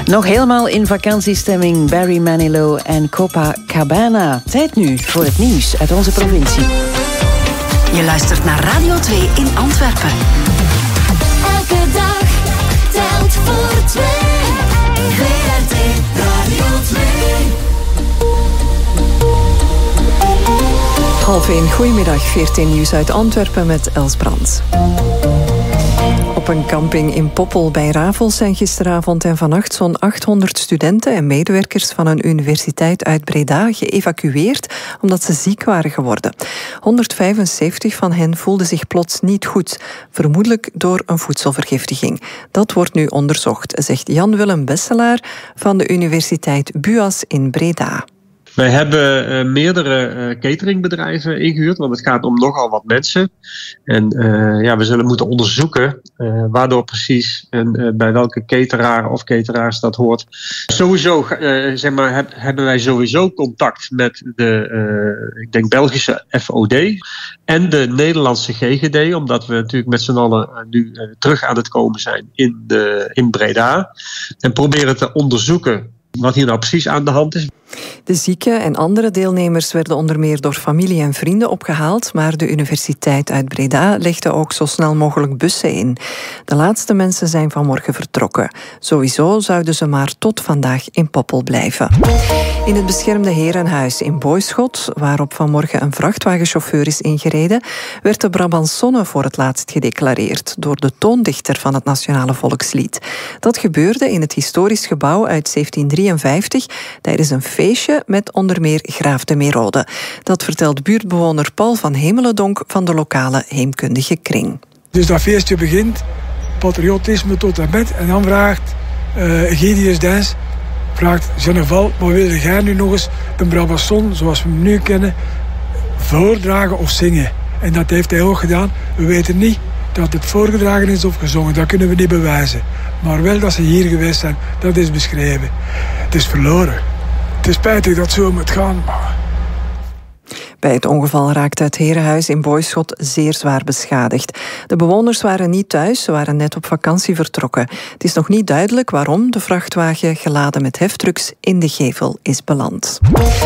Nog helemaal in vakantiestemming, Barry Manilow en Copacabana. Tijd nu voor het nieuws uit onze provincie. Je luistert naar Radio 2 in Antwerpen. Elke dag telt voor twee. VRT Radio 2. 12:30, goedemiddag, 14 nieuws uit Antwerpen met Els Brands. Op een camping in Poppel bij Ravels zijn gisteravond en vannacht zo'n 800 studenten en medewerkers van een universiteit uit Breda geëvacueerd omdat ze ziek waren geworden. 175 van hen voelden zich plots niet goed, vermoedelijk door een voedselvergiftiging. Dat wordt nu onderzocht, zegt Jan-Willem Besselaar van de Universiteit BUAS in Breda. Wij hebben meerdere cateringbedrijven ingehuurd, want het gaat om nogal wat mensen. En we zullen moeten onderzoeken waardoor precies en bij welke cateraar of cateraars dat hoort. Sowieso hebben wij sowieso contact met de Belgische FOD en de Nederlandse GGD, omdat we natuurlijk met z'n allen nu terug aan het komen zijn in Breda. En proberen te onderzoeken wat hier nou precies aan de hand is. De zieken en andere deelnemers werden onder meer door familie en vrienden opgehaald, maar de universiteit uit Breda legde ook zo snel mogelijk bussen in. De laatste mensen zijn vanmorgen vertrokken. Sowieso zouden ze maar tot vandaag in Poppel blijven. In het beschermde herenhuis in Boyschot, waarop vanmorgen een vrachtwagenchauffeur is ingereden, werd de Brabançonne voor het laatst gedeclareerd door de toondichter van het Nationale Volkslied. Dat gebeurde in het historisch gebouw uit 1753 tijdens een feestje met onder meer Graaf de Merode. Dat vertelt buurtbewoner Paul van Hemelendonk van de lokale heemkundige kring. Dus dat feestje begint, patriotisme tot en met, en dan vraagt Egidius Dens, vraagt Geneval, maar wil jij nu nog eens een Brabançon, zoals we hem nu kennen, voordragen of zingen? En dat heeft hij ook gedaan. We weten niet dat het voorgedragen is of gezongen, dat kunnen we niet bewijzen. Maar wel dat ze hier geweest zijn, dat is beschreven. Het is verloren. Het is spijtig dat zo moet gaan, maar... Bij het ongeval raakte het herenhuis in Boyschot zeer zwaar beschadigd. De bewoners waren niet thuis, ze waren net op vakantie vertrokken. Het is nog niet duidelijk waarom de vrachtwagen geladen met heftrucks in de gevel is beland.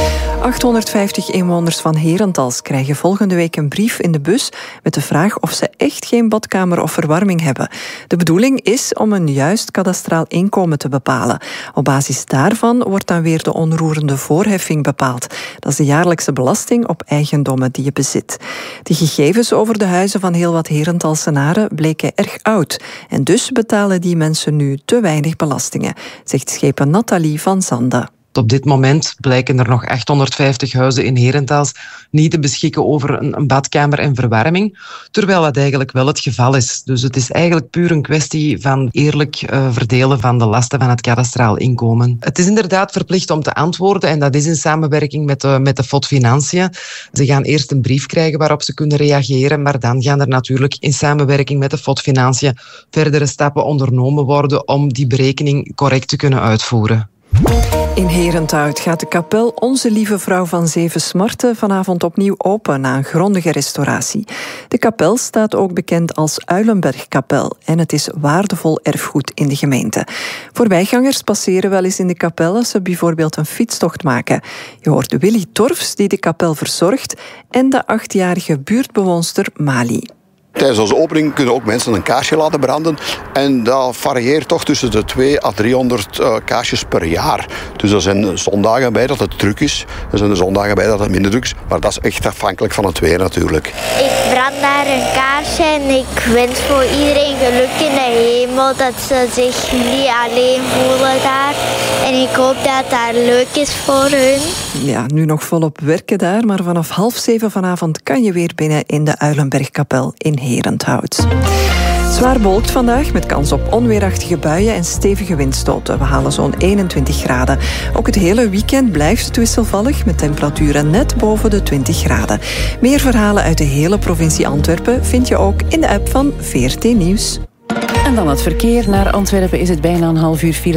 850 inwoners van Herentals krijgen volgende week een brief in de bus met de vraag of ze echt geen badkamer of verwarming hebben. De bedoeling is om een juist kadastraal inkomen te bepalen. Op basis daarvan wordt dan weer de onroerende voorheffing bepaald. Dat is de jaarlijkse belasting op eigendommen die je bezit. De gegevens over de huizen van heel wat Herentalsenaren bleken erg oud. En dus betalen die mensen nu te weinig belastingen, zegt schepen Nathalie van Zanda. Op dit moment blijken er nog 850 huizen in Herentals niet te beschikken over een badkamer en verwarming, terwijl dat eigenlijk wel het geval is. Dus het is eigenlijk puur een kwestie van eerlijk verdelen van de lasten van het kadastraal inkomen. Het is inderdaad verplicht om te antwoorden en dat is in samenwerking met de FOD Financiën. Ze gaan eerst een brief krijgen waarop ze kunnen reageren, maar dan gaan er natuurlijk in samenwerking met de FOD Financiën verdere stappen ondernomen worden om die berekening correct te kunnen uitvoeren. In Herenthout gaat de kapel Onze Lieve Vrouw van Zeven Smarten vanavond opnieuw open na een grondige restauratie. De kapel staat ook bekend als Uilenbergkapel en het is waardevol erfgoed in de gemeente. Voorbijgangers passeren wel eens in de kapel als ze bijvoorbeeld een fietstocht maken. Je hoort Willy Torfs die de kapel verzorgt en de 8-jarige buurtbewoonster Mali. Tijdens onze opening kunnen ook mensen een kaarsje laten branden. En dat varieert toch tussen de 200 à 300 kaarsjes per jaar. Dus er zijn zondagen bij dat het druk is. Er zijn er zondagen bij dat het minder druk is. Maar dat is echt afhankelijk van het weer natuurlijk. Ik brand daar een kaarsje en ik wens voor iedereen geluk in de hemel. Dat ze zich niet alleen voelen daar. En ik hoop dat dat leuk is voor hun. Ja, nu nog volop werken daar. Maar vanaf 6:30 vanavond kan je weer binnen in de Uilenbergkapel in Herenthout. Zwaar bewolkt vandaag met kans op onweerachtige buien en stevige windstoten. We halen zo'n 21 graden. Ook het hele weekend blijft het wisselvallig met temperaturen net boven de 20 graden. Meer verhalen uit de hele provincie Antwerpen vind je ook in de app van VRT Nieuws. En dan het verkeer. Naar Antwerpen is het bijna een half uur file.